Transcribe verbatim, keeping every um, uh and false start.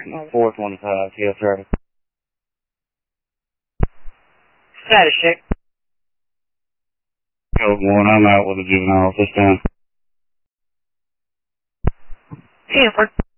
four twenty-five, T L traffic. Status check. Code one, I'm out with a juvenile at this time. Stanford.